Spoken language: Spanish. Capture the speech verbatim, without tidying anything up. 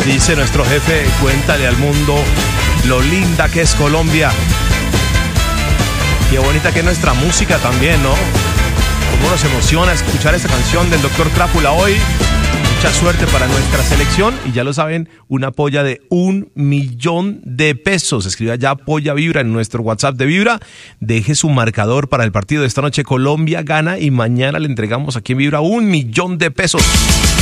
Dice nuestro jefe, cuéntale al mundo lo linda que es Colombia. Qué bonita que es nuestra música también, ¿no? Cómo nos emociona escuchar esta canción del doctor Crápula hoy. Mucha suerte para nuestra selección. Y ya lo saben, una polla de un millón de pesos. Escriba ya Polla Vibra en nuestro WhatsApp de Vibra. Deje su marcador para el partido de esta noche. Colombia gana y mañana le entregamos aquí en Vibra un millón de pesos.